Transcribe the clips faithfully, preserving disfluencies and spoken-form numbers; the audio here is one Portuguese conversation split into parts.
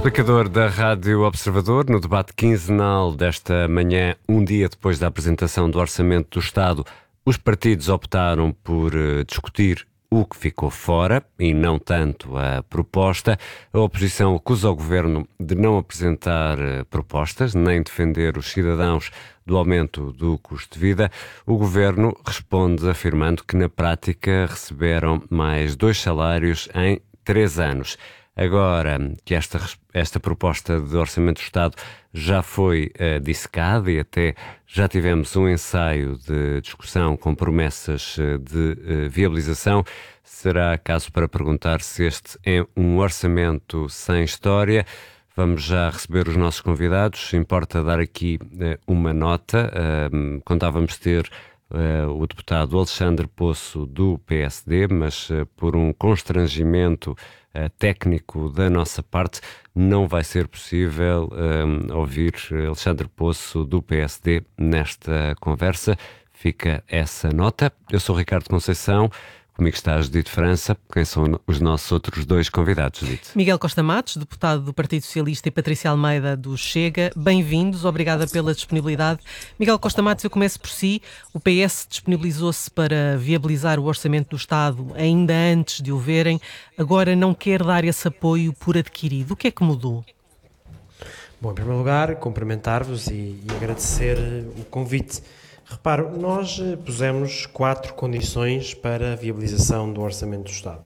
Explicador da Rádio Observador, no debate quinzenal desta manhã, um dia depois da apresentação do Orçamento do Estado, os partidos optaram por uh, discutir o que ficou fora e não tanto a proposta. A oposição acusa o governo de não apresentar uh, propostas, nem defender os cidadãos do aumento do custo de vida. O governo responde afirmando que, na prática, receberam mais dois salários em três anos. Agora que esta, esta proposta de Orçamento do Estado já foi uh, dissecada e até já tivemos um ensaio de discussão com promessas uh, de uh, viabilização, será caso para perguntar se este é um orçamento sem história. Vamos já receber os nossos convidados. Importa dar aqui uh, uma nota. Uh, contávamos ter Uh, o deputado Alexandre Poço do P S D, mas uh, por um constrangimento uh, técnico da nossa parte não vai ser possível uh, ouvir Alexandre Poço do P S D nesta conversa. Fica essa nota. Eu sou Ricardo Conceição. Comigo está a Judite França. Quem são os nossos outros dois convidados, Judite? Miguel Costa Matos, deputado do Partido Socialista, e Patrícia Almeida, do Chega. Bem-vindos, obrigada pela disponibilidade. Miguel Costa Matos, eu começo por si. O P S disponibilizou-se para viabilizar o Orçamento do Estado ainda antes de o verem. Agora não quer dar esse apoio por adquirido. O que é que mudou? Bom, em primeiro lugar, cumprimentar-vos e, e agradecer o convite. Reparo, nós pusemos quatro condições para a viabilização do Orçamento do Estado.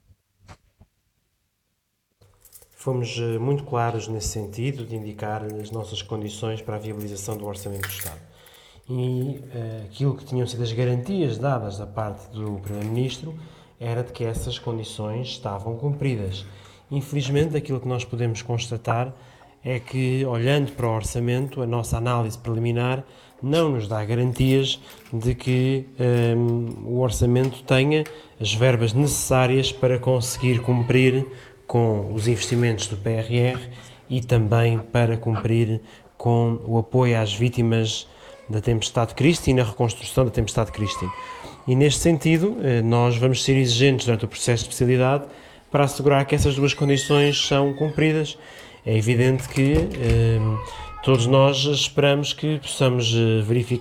Fomos muito claros nesse sentido, de indicar as nossas condições para a viabilização do Orçamento do Estado. E uh, aquilo que tinham sido as garantias dadas da parte do Primeiro-Ministro era de que essas condições estavam cumpridas. Infelizmente, aquilo que nós podemos constatar é que, olhando para o Orçamento, a nossa análise preliminar não nos dá garantias de que um, o Orçamento tenha as verbas necessárias para conseguir cumprir com os investimentos do P R R e também para cumprir com o apoio às vítimas da tempestade Christine e na reconstrução da tempestade Christine. E neste sentido, nós vamos ser exigentes durante o processo de especialidade para assegurar que essas duas condições são cumpridas. É evidente que um, todos nós esperamos que possamos verificar